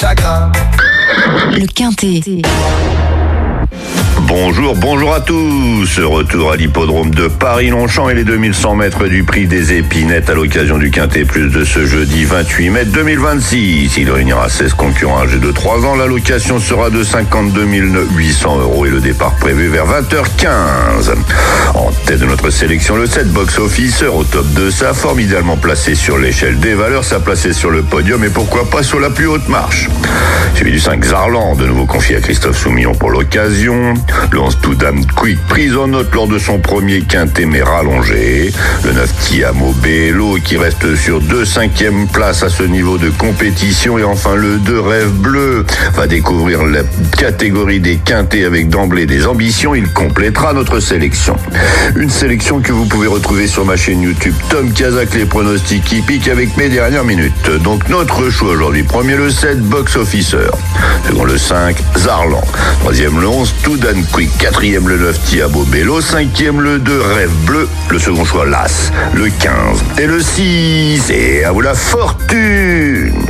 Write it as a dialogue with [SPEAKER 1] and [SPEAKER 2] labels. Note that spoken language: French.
[SPEAKER 1] chagrin.
[SPEAKER 2] Le Quintet.
[SPEAKER 3] Bonjour à tous. Retour à l'hippodrome de Paris-Longchamp et les 2100 mètres du prix des Épinettes à l'occasion du Quintet Plus de ce jeudi 28 mai 2026. Il réunira 16 concurrents âgés de 3 ans. La location sera de 52 800 € et le départ prévu vers 20h15. En tête de notre sélection, le 7 Box Officer au top de sa forme, idéalement placé sur l'échelle des valeurs, sa placée sur le podium et pourquoi pas sur la plus haute marche. Suivi du 5 Zarland, de nouveau confié à Christophe Soumillon pour l'occasion. Le 11 Toudam Quick, prise en note lors de son premier quintet mais rallongé. Le 9 Tiamo Bello qui reste sur 2 5e places à ce niveau de compétition. Et enfin le 2 Rêve Bleu va découvrir la catégorie des quintets avec d'emblée des ambitions. Il complétera notre sélection. Une sélection que vous pouvez retrouver sur ma chaîne YouTube Tom Kazak, les pronostics hippiques avec mes dernières minutes. Donc notre choix aujourd'hui, premier le 7 Box Officer, second le 5 Zarland, troisième le 11 Toudam Quick, quatrième le 9 Tiamo Bello, cinquième le 2 Rêve Bleu, le second choix l'As, le 15 et le 6. Et à vous la fortune.